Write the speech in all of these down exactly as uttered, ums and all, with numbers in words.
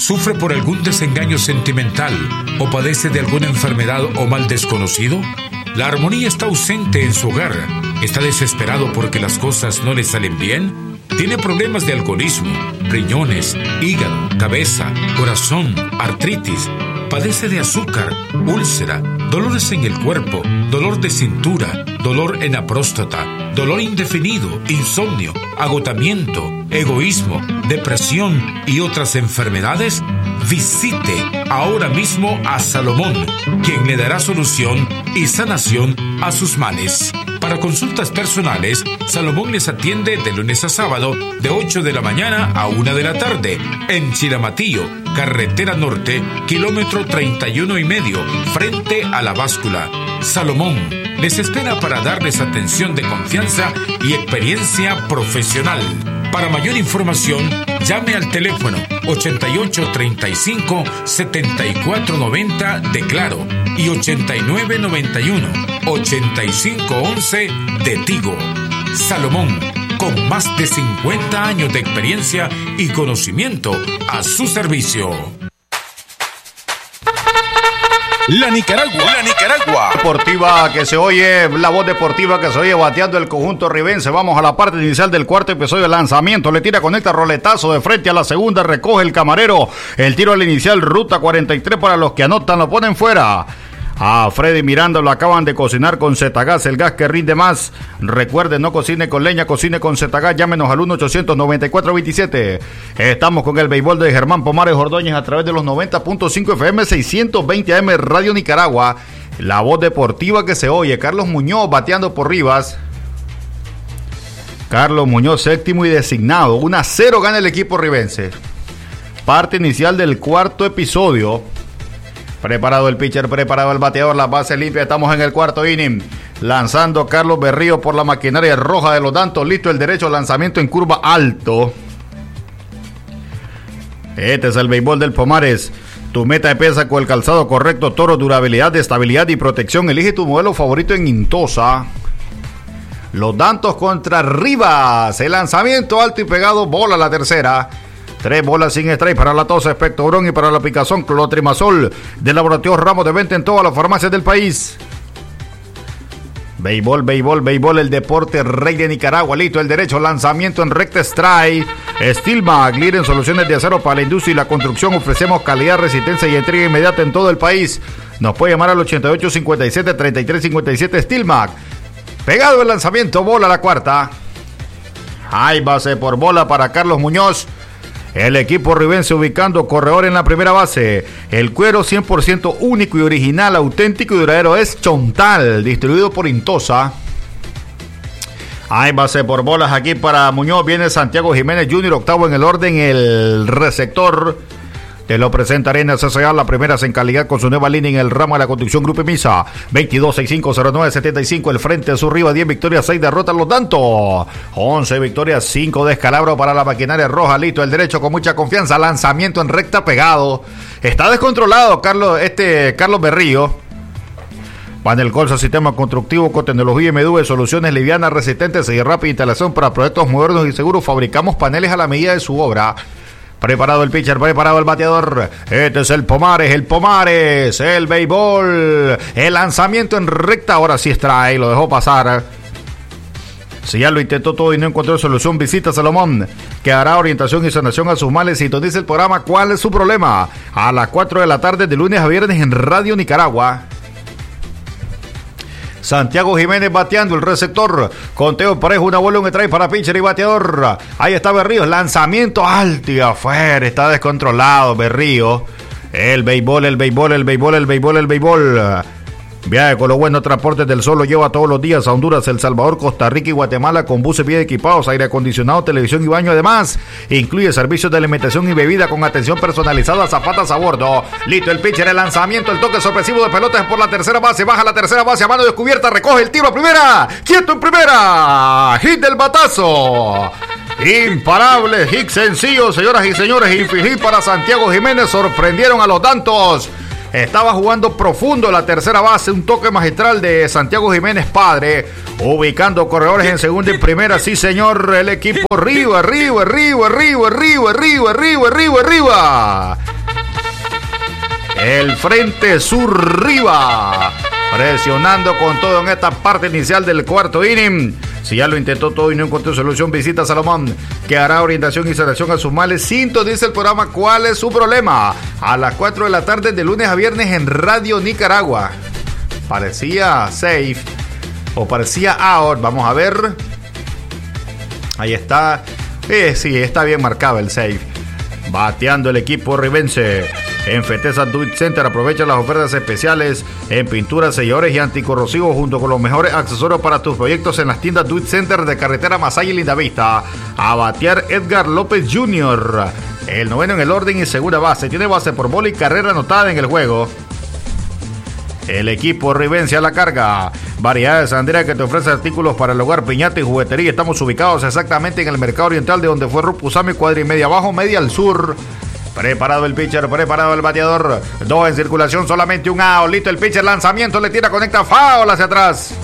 ¿Sufre por algún desengaño sentimental o padece de alguna enfermedad o mal desconocido? ¿La armonía está ausente en su hogar? ¿Está desesperado porque las cosas no le salen bien? ¿Tiene problemas de alcoholismo, riñones, hígado, cabeza, corazón, artritis? ¿Padece de azúcar, úlcera, dolores en el cuerpo, dolor de cintura, dolor en la próstata, dolor indefinido, insomnio, agotamiento, egoísmo, depresión y otras enfermedades? Visite ahora mismo a Salomón, quien le dará solución y sanación a sus males. Para consultas personales, Salomón les atiende de lunes a sábado de ocho de la mañana a una de la tarde en Chiramatillo, carretera norte, kilómetro treinta y uno y medio, frente a la báscula. Salomón les espera para darles atención de confianza y experiencia profesional. Para mayor información, llame al teléfono ochenta y ocho treinta y cinco setenta y cuatro noventa de Claro y ochenta y nueve noventa y uno ochenta y cinco once de Tigo. Salomón, con más de cincuenta años de experiencia y conocimiento a su servicio. La Nicaragua, la Nicaragua deportiva que se oye, la voz deportiva que se oye bateando el conjunto ribense. Vamos a la parte inicial del cuarto episodio. Lanzamiento, le tira, conecta, roletazo de frente a la segunda, recoge el camarero. El tiro al inicial, ruta cuarenta y tres para los que anotan, lo ponen fuera. A Freddy Miranda lo acaban de cocinar con Zetagas, el gas que rinde más. Recuerde, no cocine con leña, cocine con Zetagas. Llámenos al uno ochocientos noventa y cuatro veintisiete. Estamos con el béisbol de Germán Pomares Ordóñez a través de los noventa punto cinco F M, seiscientos veinte A M Radio Nicaragua. La voz deportiva que se oye. Carlos Muñoz bateando por Rivas. Carlos Muñoz séptimo y designado. uno a cero gana el equipo ribense. Parte inicial del cuarto episodio. Preparado el pitcher, preparado el bateador, la base limpia, estamos en el cuarto inning. Lanzando Carlos Berrío por la maquinaria roja de los Dantos, listo el derecho, lanzamiento en curva alto. Este es el béisbol del Pomares. Tu meta de pesa con el calzado correcto, Toro, durabilidad, estabilidad y protección. Elige tu modelo favorito en Intosa. Los Dantos contra Rivas. El lanzamiento alto y pegado, bola la tercera. Tres bolas sin strike para la tos, Espectobrón y para la picazón, Clotrimazol de Laboratorios Ramos de venta en todas las farmacias del país. Béisbol, béisbol, béisbol, el deporte rey de Nicaragua. Listo el derecho, lanzamiento en recta strike. Steelmag, líder en soluciones de acero para la industria y la construcción. Ofrecemos calidad, resistencia y entrega inmediata en todo el país. Nos puede llamar al ochenta y ocho cincuenta y siete treinta y tres cincuenta y siete. Steelmag. Pegado el lanzamiento, bola la cuarta. Hay base por bola para Carlos Muñoz. El equipo ribense ubicando corredor en la primera base. El cuero cien por ciento único y original, auténtico y duradero es Chontal, distribuido por Intosa. Hay base por bolas aquí para Muñoz. Viene Santiago Jiménez junior, octavo en el orden, el receptor. Te lo presenta Arenas S A, la primera en calidad con su nueva línea en el ramo de la construcción. Grupo Misa, veintidós sesenta y cinco cero nueve setenta y cinco, el frente a su arriba, diez victorias, seis derrotas, los Dantos. once victorias, cinco descalabros para la maquinaria roja. Listo el derecho con mucha confianza, lanzamiento en recta pegado. Está descontrolado Carlos, este Carlos Berrío. Panel Colza, sistema constructivo con tecnología M D V, soluciones livianas, resistentes y rápida instalación para proyectos modernos y seguros. Fabricamos paneles a la medida de su obra. Preparado el pitcher, preparado el bateador. Este es el Pomares, el Pomares, el béisbol. El lanzamiento en recta, ahora sí extrae, lo dejó pasar. Si ya lo intentó todo y no encontró solución, visita Salomón, que hará orientación y sanación a sus males. Y dice el programa ¿Cuál es su problema? A las cuatro de la tarde de lunes a viernes en Radio Nicaragua. Santiago Jiménez bateando el receptor. Conteo parejo, una bola, un strike para pitcher y bateador. Ahí está Berrío, lanzamiento alto y afuera. Está descontrolado Berrío. El béisbol, el béisbol, el béisbol, el béisbol, el béisbol. Viaje con los buenos transportes del Sol, lo lleva todos los días a Honduras, El Salvador, Costa Rica y Guatemala con buses bien equipados, aire acondicionado, televisión y baño. Además, incluye servicios de alimentación y bebida con atención personalizada, zapatas a bordo. Listo el pitcher, el lanzamiento, el toque sorpresivo de pelotas por la tercera base, baja la tercera base a mano descubierta, recoge el tiro a primera, quieto en primera, hit del batazo. Imparable, hit sencillo, señoras y señores, y hit para Santiago Jiménez, sorprendieron a los Dantos. Estaba jugando profundo la tercera base, un toque magistral de Santiago Jiménez padre, ubicando corredores en segunda y primera. Sí, señor, el equipo arriba, arriba, arriba, arriba, arriba, arriba, arriba, arriba, arriba. El Frente Sur arriba, presionando con todo en esta parte inicial del cuarto inning. Si ya lo intentó todo y no encontró solución, visita a Salomón, que hará orientación y sanación a sus males. Sintoniza el programa ¿Cuál es su problema? A las cuatro de la tarde de lunes a viernes en Radio Nicaragua. Parecía safe o parecía out. Vamos a ver. Ahí está. Eh, sí, está bien marcado el safe. Bateando el equipo ribense. En Fetesa Duit Center aprovecha las ofertas especiales en pinturas, selladores y anticorrosivos junto con los mejores accesorios para tus proyectos en las tiendas Duit Center de carretera Masaya y Lindavista. A batear Edgar López junior El noveno en el orden y segunda base. Tiene base por bola y carrera anotada en el juego. El equipo ribense a la carga. Variedades Andrea, que te ofrece artículos para el hogar, piñata y juguetería. Estamos ubicados exactamente en el mercado oriental, de donde fue Rupusami, cuadra y media abajo, media al sur. Preparado el pitcher, preparado el bateador. Dos en circulación, solamente un out. Listo el pitcher, lanzamiento, le tira, conecta, foul hacia atrás.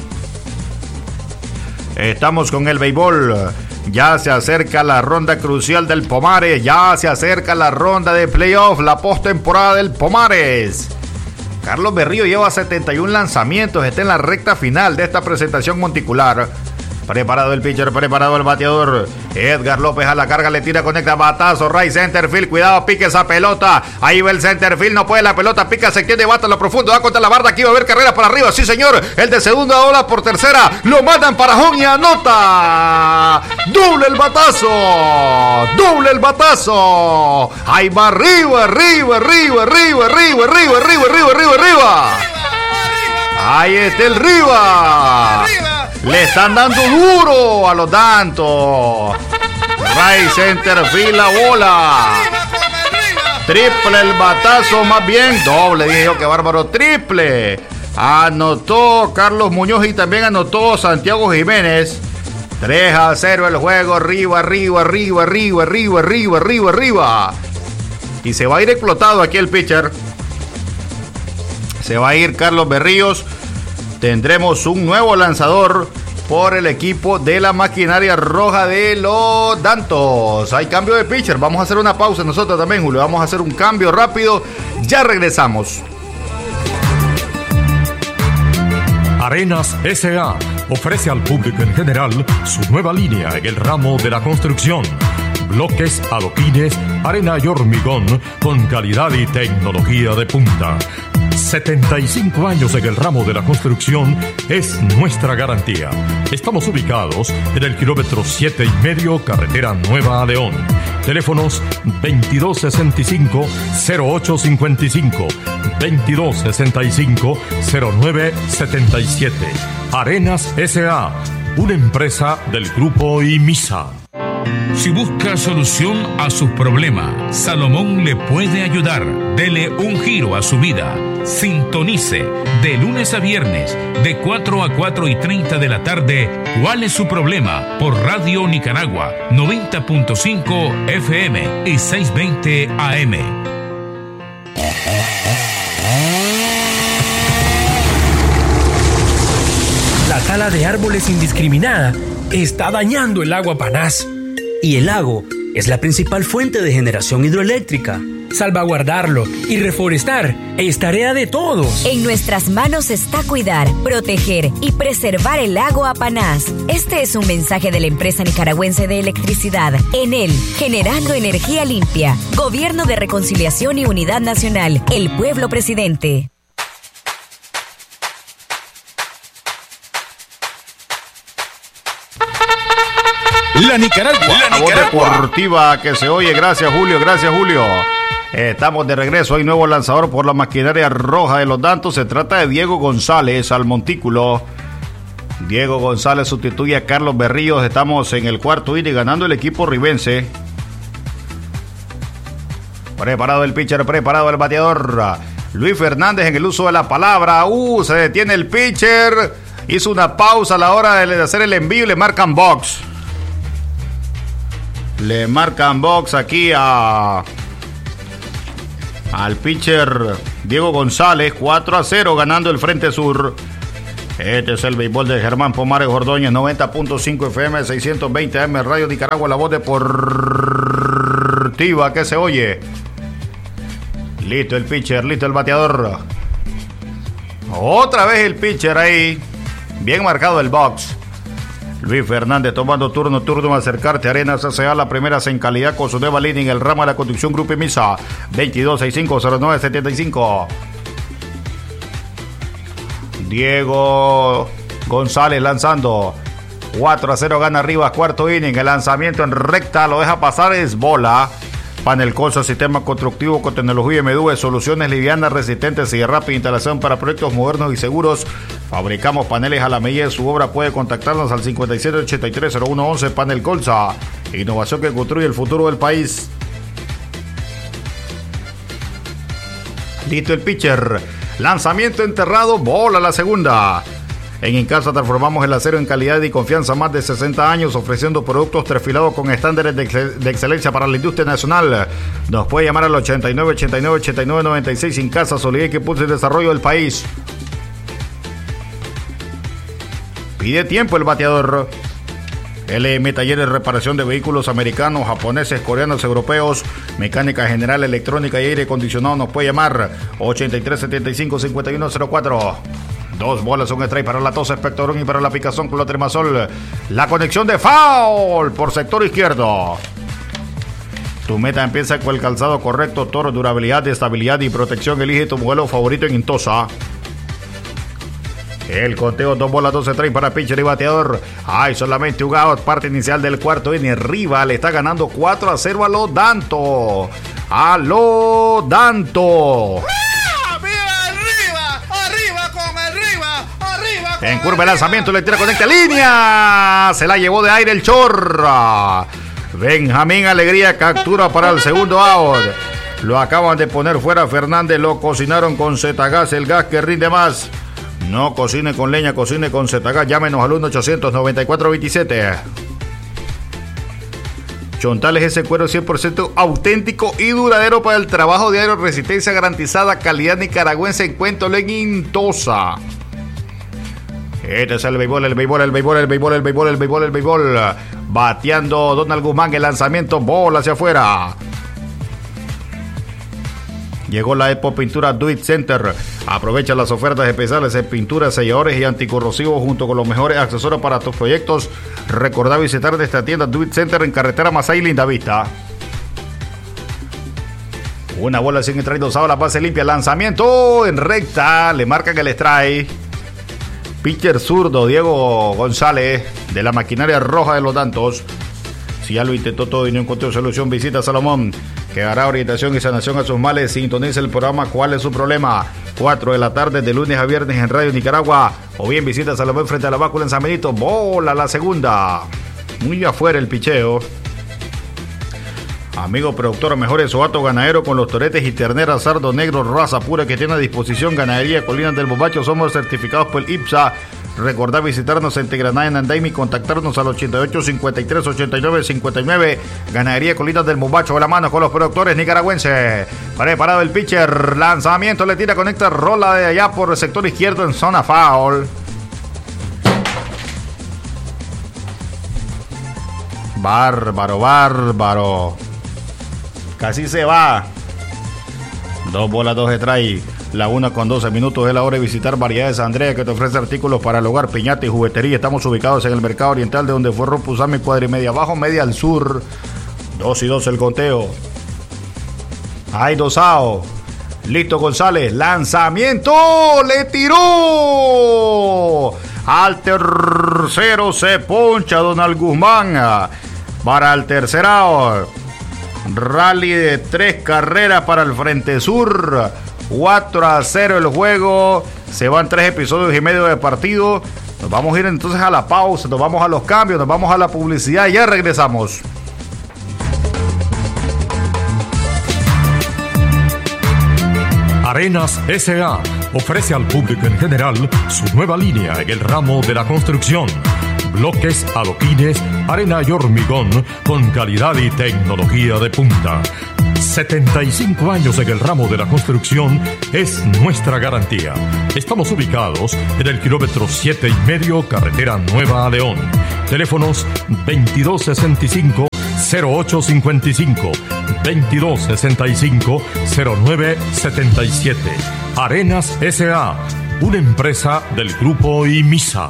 Estamos con el béisbol. Ya se acerca la ronda crucial del Pomares. Ya se acerca la ronda de playoff, la postemporada del Pomares. Carlos Berrío lleva setenta y uno lanzamientos. Está en la recta final de esta presentación monticular. Preparado el pitcher, preparado el bateador. Edgar López a la carga, le tira, conecta, batazo, right center field. Cuidado, pique esa pelota. Ahí va el center field, no puede la pelota, pica, se extiende, bata a lo profundo, da contra la barda. Aquí va a haber carreras para arriba, sí señor. El de segunda ola por tercera, lo mandan para home y anota. Doble el batazo, doble el batazo. Ahí va arriba, arriba, arriba, arriba, arriba, arriba, arriba, arriba, arriba, arriba. Ahí está el Riva. Le están dando duro a los Dantos. Right center field la bola. Triple el batazo, más bien. Doble, dije yo, que bárbaro. Triple. Anotó Carlos Muñoz y también anotó Santiago Jiménez. tres a cero el juego. Arriba, arriba, arriba, arriba, arriba, arriba, arriba, arriba. Y se va a ir explotado aquí el pitcher. Se va a ir Carlos Berríos. Tendremos un nuevo lanzador por el equipo de la maquinaria roja de los Dantos. Hay cambio de pitcher. Vamos a hacer una pausa nosotros también, Julio. Vamos a hacer un cambio rápido. Ya regresamos. Arenas S A ofrece al público en general su nueva línea en el ramo de la construcción. Bloques, adoquines, arena y hormigón con calidad y tecnología de punta. setenta y cinco años en el ramo de la construcción es nuestra garantía. Estamos ubicados en el kilómetro siete y medio, carretera Nueva a León. Teléfonos veintidós sesenta y cinco, cero ocho cincuenta y cinco, veintidós sesenta y cinco, cero nueve setenta y siete. Arenas S A, una empresa del grupo IMISA. Si busca solución a sus problemas, Salomón le puede ayudar. Dele un giro a su vida. Sintonice de lunes a viernes de cuatro a cuatro y treinta de la tarde. ¿Cuál es su problema? Por Radio Nicaragua noventa punto cinco F M y seiscientos veinte A M. La tala de árboles indiscriminada está dañando el agua Panás. Y el lago es la principal fuente de generación hidroeléctrica. Salvaguardarlo y reforestar es tarea de todos. En nuestras manos está cuidar, proteger y preservar el lago Apanás. Este es un mensaje de la empresa nicaragüense de electricidad, Enel, generando energía limpia. Gobierno de Reconciliación y Unidad Nacional, el pueblo presidente. La Nicaragua, la voz deportiva que se oye. Gracias, Julio. Gracias, Julio. Estamos de regreso. Hay nuevo lanzador por la maquinaria roja de los Dantos. Se trata de Diego González al montículo. Diego González sustituye a Carlos Berríos. Estamos en el cuarto inning ganando el equipo ribense. Preparado el pitcher, preparado el bateador. Luis Fernández en el uso de la palabra. Uh, se detiene el pitcher. Hizo una pausa a la hora de hacer el envío y le marcan box. Le marcan box aquí a al pitcher Diego González, cuatro a cero ganando el Frente Sur. Este es el béisbol de Germán Pomares Ordóñez, noventa punto cinco F M, seiscientos veinte A M, Radio Nicaragua, la voz deportiva que se oye. Listo el pitcher, listo el bateador. Otra vez el pitcher ahí, bien marcado el box. Luis Fernández tomando turno, turno a acercarte. Arenas S A, la primera en calidad con su nueva línea en el ramo de la construcción Grupo Imisa. veintidós sesenta y cinco cero nueve setenta y cinco. Diego González lanzando. cuatro a cero gana Rivas, cuarto inning. El lanzamiento en recta lo deja pasar, es bola. Panel Colza, sistema constructivo con tecnología M D U, soluciones livianas, resistentes y de rápida instalación para proyectos modernos y seguros. Fabricamos paneles a la medida de su obra. Puede contactarnos al cincuenta y siete ochenta y tres cero uno once. Panel Colza, innovación que construye el futuro del país. Listo el pitcher. Lanzamiento enterrado, bola la segunda. En Incasa transformamos el acero en calidad y confianza, más de sesenta años ofreciendo productos perfilados con estándares de, ex de excelencia para la industria nacional. Nos puede llamar al ochenta y nueve ochenta y nueve ochenta y nueve noventa y seis. Incasa, solidez que impulsa el desarrollo del país. Pide tiempo el bateador. L M Talleres, reparación de vehículos americanos, japoneses, coreanos, europeos, mecánica general, electrónica y aire acondicionado. Nos puede llamar ochenta y tres setenta y cinco cincuenta y uno cero cuatro. Dos bolas, un strike para la tos, espectorón y para la picazón con la tremazol. La conexión de foul por sector izquierdo. Tu meta empieza con el calzado correcto, Toro, durabilidad, estabilidad y protección. Elige tu modelo favorito en Intosa. El conteo, dos bolas, doce strike para pitcher y bateador. Hay solamente un out, parte inicial del cuarto inning. Riva le está ganando cuatro a cero a lo Danto. A lo Danto. En curva de lanzamiento, le tira, conecta línea. Se la llevó de aire el Chorra. Benjamín Alegría captura para el segundo out. Lo acaban de poner fuera Fernández. Lo cocinaron con Zetagas, el gas que rinde más. No cocine con leña, cocine con Zetagas. Llámenos al uno ochocientos noventa y cuatro veintisiete. Chontales, ese cuero cien por ciento auténtico y duradero para el trabajo diario. Resistencia garantizada, calidad nicaragüense. Encuéntralo en Intosa. Este es el béisbol, el béisbol, el béisbol, el béisbol, el béisbol, el béisbol, el béisbol. Bateando Donald Guzmán, el lanzamiento, bola hacia afuera. Llegó la Epo Pintura Duit Center. Aprovecha las ofertas especiales en pinturas, selladores y anticorrosivos junto con los mejores accesorios para tus proyectos. Recordá visitar esta tienda Duit Center en carretera Masay, Linda Vista. Una bola sin strike, dos a la base limpia, lanzamiento en recta, le marcan el strike. Pitcher zurdo Diego González de la maquinaria roja de los Dantos. Si ya lo intentó todo y no encontró solución, visita Salomón, que dará orientación y sanación a sus males. Sintoniza el programa ¿Cuál es su problema? cuatro de la tarde de lunes a viernes en Radio Nicaragua. O bien visita Salomón frente a la Bácula en San Benito. Bola la segunda. Muy afuera el picheo. Amigo productor, mejore su hato ganadero con los toretes y terneras sardo negro, raza pura que tiene a disposición. Ganadería Colinas del Bombacho, somos certificados por el I P S A. Recordad visitarnos en Tigranada, en Andaime y contactarnos al ochenta y ocho cincuenta y tres ochenta y nueve cincuenta y nueve. Ganadería Colinas del Bombacho, de la mano con los productores nicaragüenses. Preparado el pitcher, lanzamiento, le tira, conecta, rola de allá por el sector izquierdo en zona foul. Bárbaro, bárbaro. Casi se va. Dos bolas, dos strike. La una con doce minutos. Es la hora de visitar Variedades Andrea, que te ofrece artículos para el hogar, piñata y juguetería. Estamos ubicados en el mercado oriental, de donde fue Rompuzame, cuadra y media abajo, media al sur. Dos y dos el conteo. Hay dos outs. Listo González. Lanzamiento. Le tiró. Al tercero se poncha Donald Guzmán. Para el tercer out. Rally de tres carreras para el Frente Sur. cuatro a cero el juego. Se van tres episodios y medio de partido. Nos vamos a ir entonces a la pausa. Nos vamos a los cambios. Nos vamos a la publicidad. Ya regresamos. Arenas S A ofrece al público en general su nueva línea en el ramo de la construcción. Bloques, adoquines, arena y hormigón con calidad y tecnología de punta. setenta y cinco años en el ramo de la construcción es nuestra garantía. Estamos ubicados en el kilómetro siete y medio, carretera Nueva a León. Teléfonos veintidós sesenta y cinco, cero ocho cincuenta y cinco, veintidós sesenta y cinco, cero nueve setenta y siete. Arenas S A, una empresa del Grupo IMISA.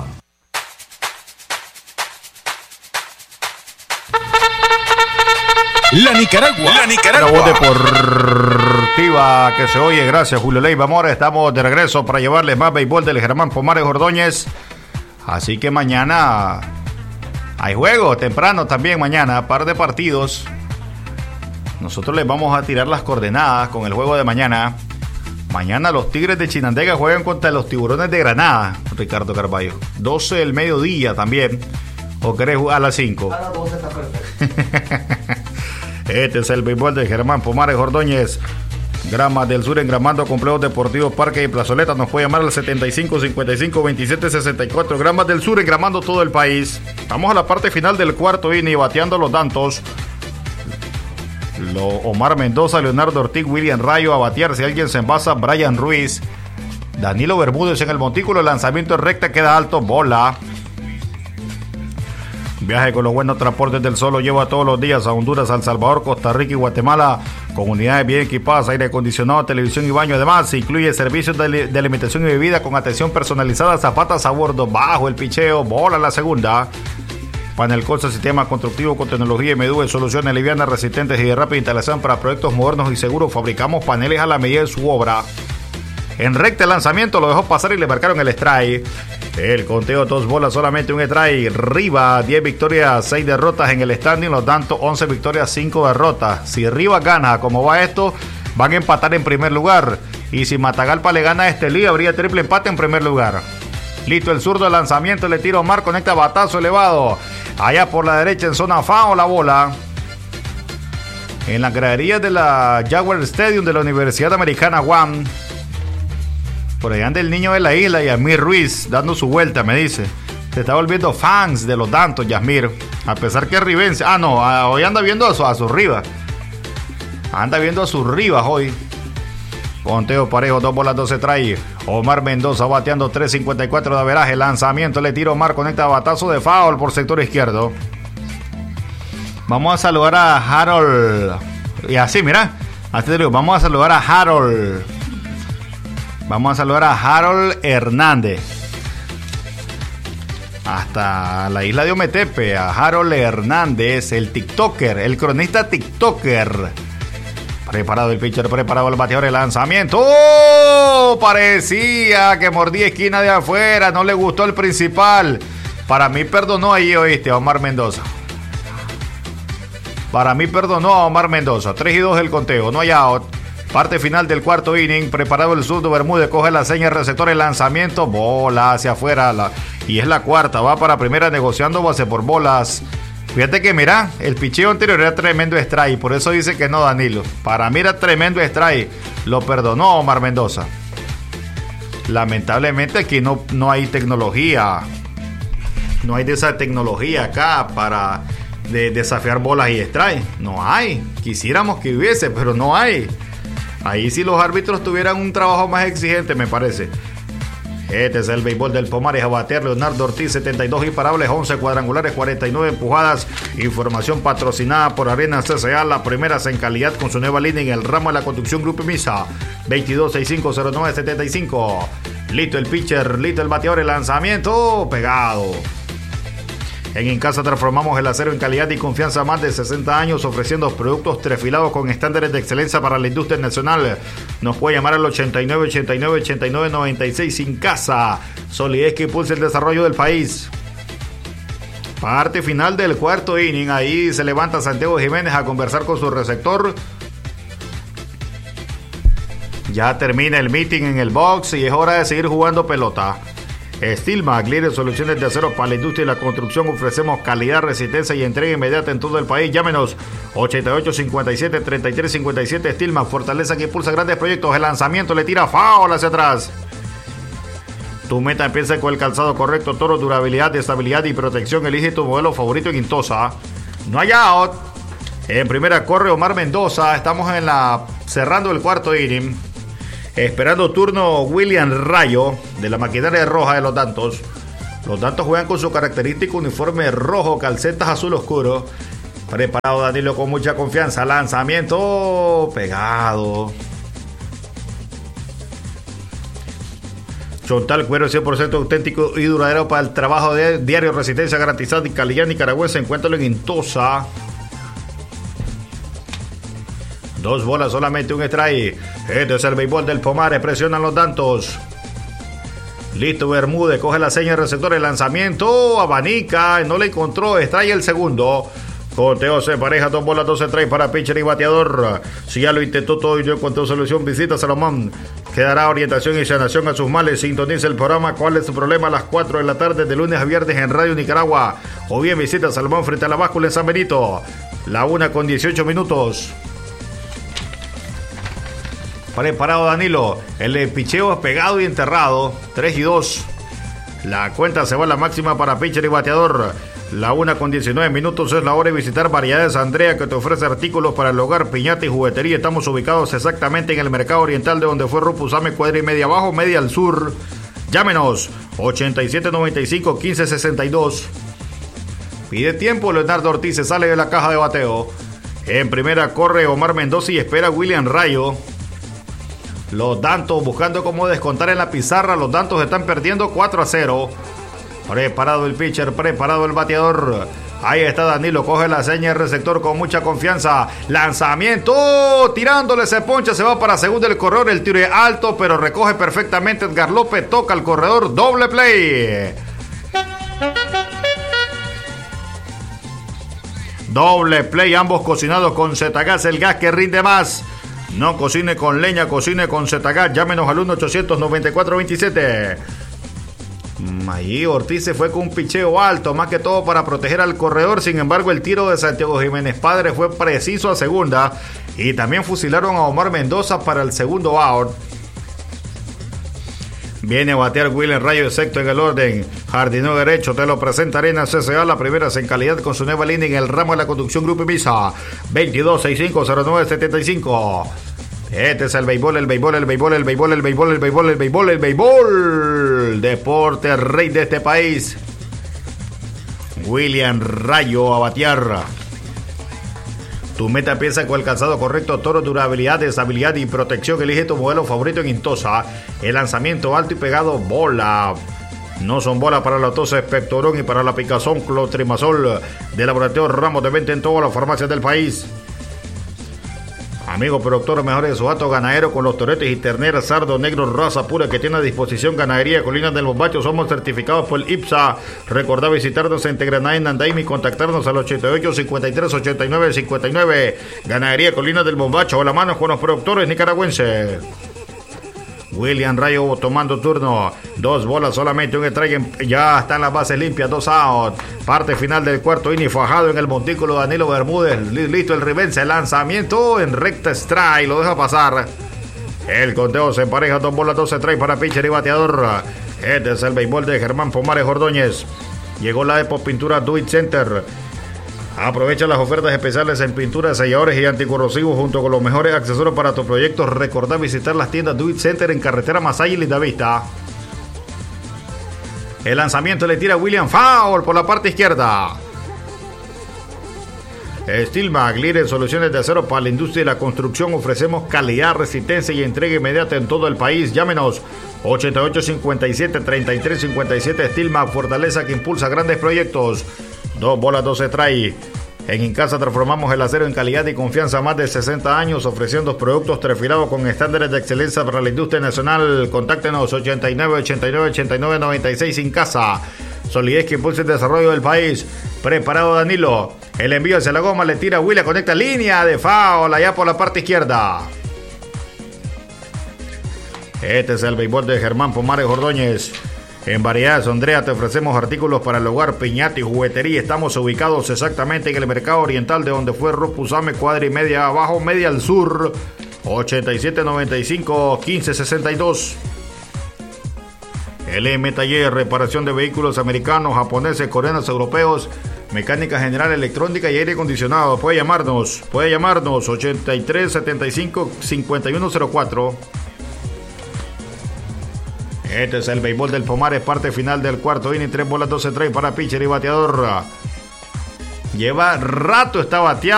La Nicaragua. La Nicaragua. La voz deportiva que se oye. Gracias, Julio Leiva Mora. Estamos de regreso para llevarles más béisbol del Germán Pomares Ordóñez. Así que mañana hay juego temprano también. Mañana, par de partidos. Nosotros les vamos a tirar las coordenadas con el juego de mañana. Mañana los Tigres de Chinandega juegan contra los Tiburones de Granada, Ricardo Carballo. doce del mediodía también. ¿O querés jugar a las cinco? A las doce está perfecto. Este es el béisbol de Germán Pomares Ordóñez. Gramas del Sur, engramando complejos deportivos, Parque y Plazoleta. Nos puede llamar al setenta y cinco cincuenta y cinco veintisiete sesenta y cuatro. Gramas del Sur, engramando todo el país. Vamos a la parte final del cuarto inning, bateando los tantos. Lo, Omar Mendoza, Leonardo Ortiz, William Rayo a batear. Si alguien se envasa, Brian Ruiz. Danilo Bermúdez en el montículo. El lanzamiento en recta queda alto, bola. Viaje con los buenos transportes del Sol lo lleva todos los días a Honduras, El Salvador, Costa Rica y Guatemala, con unidades bien equipadas, aire acondicionado, televisión y baño. Además, incluye servicios de, de alimentación y bebida con atención personalizada, zapatas a bordo, bajo el picheo, bola la segunda. Panel Colsa, sistema constructivo con tecnología M D U, soluciones livianas, resistentes y de rápida instalación para proyectos modernos y seguros. Fabricamos paneles a la medida de su obra. En recta el lanzamiento lo dejó pasar y le marcaron el strike. El conteo, dos bolas, solamente un strike. Riva, diez victorias, seis derrotas en el standing. Los tantos, once victorias, cinco derrotas. Si Riva gana, como va esto, van a empatar en primer lugar. Y si Matagalpa le gana a Estelí, habría triple empate en primer lugar. Listo el zurdo, el lanzamiento, le tira Omar, conecta batazo elevado. Allá por la derecha en zona FAO la bola. En las graderías de la Jaguar Stadium de la Universidad Americana Guam. Por allá anda el niño de la isla, Yasmir Ruiz, dando su vuelta, me dice. Se está volviendo fans de los tantos, Yasmir. A pesar que es ribense. Ah, no, hoy anda viendo a, su, a sus rivas. Anda viendo a sus rivas hoy. Conteo parejo, dos bolas, doce trae. Omar Mendoza bateando tres cincuenta y cuatro de averaje. Lanzamiento, le tira Omar, conecta batazo de foul por sector izquierdo. Vamos a saludar a Harold. Y así, mira. Así te digo, vamos a saludar a Harold. Vamos a saludar a Harold Hernández. Hasta la isla de Ometepe, a Harold Hernández, el TikToker, el cronista TikToker. Preparado el pitcher, preparado el bateador, el lanzamiento. ¡Oh! Parecía que mordía esquina de afuera, no le gustó el principal. Para mí perdonó ahí, oíste, a Omar Mendoza. Para mí perdonó a Omar Mendoza. tres y dos el conteo, no hay out. Parte final del cuarto inning, preparado el zurdo Bermúdez, coge la seña receptor, el lanzamiento, bola hacia afuera, la, y es la cuarta, va para primera negociando base por bolas. Fíjate que mira, el picheo anterior era tremendo strike, por eso dice que no Danilo. Para mí era tremendo strike, lo perdonó Omar Mendoza. Lamentablemente aquí no, no hay tecnología, no hay de esa tecnología acá para de, desafiar bolas y strike, no hay, quisiéramos que hubiese, pero no hay. Ahí sí los árbitros tuvieran un trabajo más exigente, me parece. Este es el béisbol del Pomares a batear. Leonardo Ortiz, setenta y dos imparables, once cuadrangulares, cuarenta y nueve empujadas. Información patrocinada por Arenas C S A, la primera en calidad con su nueva línea en el ramo de la construcción Grupo Misa. veintidós sesenta y cinco cero nueve setenta y cinco. Listo el pitcher, listo el bateador, el lanzamiento, pegado. En Incasa transformamos el acero en calidad y confianza más de sesenta años, ofreciendo productos trefilados con estándares de excelencia para la industria nacional. Nos puede llamar al ochenta y nueve ochenta y nueve ochenta y nueve noventa y seis. Incasa, solidez que impulsa el desarrollo del país. Parte final del cuarto inning. Ahí se levanta Santiago Jiménez a conversar con su receptor. Ya termina el meeting en el box y es hora de seguir jugando pelota. Steelmac, líder en soluciones de acero para la industria y la construcción. Ofrecemos calidad, resistencia y entrega inmediata en todo el país. Llámenos ochenta y ocho cincuenta y siete treinta y tres cincuenta y siete. Steelmac, fortaleza que impulsa grandes proyectos. El lanzamiento le tira foul hacia atrás. Tu meta empieza con el calzado correcto. Toro, durabilidad, estabilidad y protección. Elige tu modelo favorito en Intosa. No hay out. En primera corre Omar Mendoza. Estamos en la cerrando el cuarto inning. Esperando turno William Rayo de la maquinaria roja de los Dantos. Los Dantos juegan con su característico uniforme rojo, calcetas azul oscuro. Preparado Danilo con mucha confianza. Lanzamiento pegado. Chontal, cuero cien por ciento auténtico y duradero para el trabajo de diario, resistencia garantizada y calidad nicaragüense. Encuéntralo en Intosa. Dos bolas, solamente un strike. Este es el béisbol del Pomares. Presionan los Dantos. Listo, Bermúdez. Coge la seña de receptor. El lanzamiento. Abanica. No le encontró. Strike el segundo. Conteo se pareja. Dos bolas, dos strikes para pitcher y bateador. Si ya lo intentó todo y no encontró solución, visita Salomón. Quedará orientación y sanación a sus males. Sintoniza el programa ¿Cuál es su problema? A las cuatro de la tarde de lunes a viernes en Radio Nicaragua. O bien visita Salomón frente a la báscula en San Benito. La una con dieciocho minutos. Preparado Danilo. El picheo es pegado y enterrado. tres y dos. La cuenta se va a la máxima para pitcher y bateador. La una con diecinueve minutos es la hora de visitar Variedades Andrea, que te ofrece artículos para el hogar, piñata y juguetería. Estamos ubicados exactamente en el mercado oriental de donde fue Rupusame, cuadra y media abajo, media al sur. Llámenos ochenta y siete noventa y cinco quince sesenta y dos. Pide tiempo. Leonardo Ortiz se sale de la caja de bateo. En primera corre Omar Mendoza y espera William Rayo. Los Dantos buscando cómo descontar en la pizarra. Los Dantos están perdiendo cuatro a cero. Preparado el pitcher, preparado el bateador. Ahí está Danilo, coge la seña de receptor con mucha confianza. Lanzamiento, tirándole ese poncha, se va para segundo el corredor. El tiro es alto, pero recoge perfectamente Edgar López. Toca al corredor, doble play. Doble play, ambos cocinados con Zetagas, el gas que rinde más. No cocine con leña, cocine con Zetagas. Llámenos al uno ochocientos noventa y cuatro veintisiete. Ahí Ortiz se fue con un picheo alto, más que todo para proteger al corredor. Sin embargo, el tiro de Santiago Jiménez Padre fue preciso a segunda. Y también fusilaron a Omar Mendoza para el segundo out. Viene a batear William Rayo, sexto en el orden. Jardinero derecho, te lo presenta Arena C C A. La primera es en calidad con su nueva línea en el ramo de la conducción Grupo Ibiza. veintidós sesenta y cinco cero nueve setenta y cinco. Este es el béisbol, el béisbol, el béisbol, el béisbol, el béisbol, el béisbol, el béisbol, el béisbol. Deporte rey de este país. William Rayo a batear. Tu meta piensa con el calzado correcto, toro, durabilidad, estabilidad y protección. Elige tu modelo favorito en Intosa. El lanzamiento alto y pegado, bola. No son bolas para la tos, Espectorón y para la picazón, Clotrimazol. De Laboratorio Ramos de venta en todas las farmacias del país. Amigo productor, mejores de su gato ganadero con los toretes y terneras, sardo negro, raza pura que tiene a disposición. Ganadería Colinas del Bombacho, somos certificados por el I P S A. Recordá visitarnos en Tegranay, en Andaime y contactarnos al ochenta y ocho cincuenta y tres ochenta y nueve cincuenta y nueve. Ganadería Colinas del Bombacho, a la mano con los productores nicaragüenses. William Rayo tomando turno. Dos bolas, solamente un strike. Ya están las bases limpias, dos out. Parte final del cuarto inning, fajado en el montículo Danilo Bermúdez. Listo el reverse, lanzamiento en recta strike. Lo deja pasar. El conteo se empareja, dos bolas, dos strikes para pitcher y bateador. Este es el béisbol de Germán Pomares Ordóñez. Llegó la Epo Pintura Do It Center. Aprovecha las ofertas especiales en pinturas, selladores y anticorrosivos junto con los mejores accesorios para tu proyecto. Recordá visitar las tiendas Do It Center en carretera Masaya y Lindavista. El lanzamiento le tira William Foul por la parte izquierda. Steelmag, líder en soluciones de acero para la industria y la construcción. Ofrecemos calidad, resistencia y entrega inmediata en todo el país. Llámenos ochenta y ocho cincuenta y siete treinta y tres cincuenta y siete. Steelmag, fortaleza que impulsa grandes proyectos. Dos bolas, dos strikes. En Incasa transformamos el acero en calidad y confianza. Más de sesenta años ofreciendo productos trefilados con estándares de excelencia para la industria nacional. Contáctenos ochenta y nueve ochenta y nueve ochenta y nueve noventa y seis Incasa. Solidez que impulsa el desarrollo del país. Preparado Danilo. El envío hacia la goma, le tira Willa, conecta línea de foul allá por la parte izquierda. Este es el béisbol de Germán Pomares Ordóñez. En Variedades Andrea te ofrecemos artículos para el hogar, piñata y juguetería. Estamos ubicados exactamente en el mercado oriental de donde fue Rupusame, cuadra y media abajo, media al sur. ochenta y siete noventa y cinco quince sesenta y dos. L M Taller, reparación de vehículos americanos, japoneses, coreanos, europeos. Mecánica general, electrónica y aire acondicionado. Puede llamarnos, puede llamarnos ochenta y tres setenta y cinco cincuenta y uno cero cuatro. Este es el béisbol del Pomares, parte final del cuarto inning, tres bolas, doce strikes para pitcher y bateador. Lleva rato, está bateado.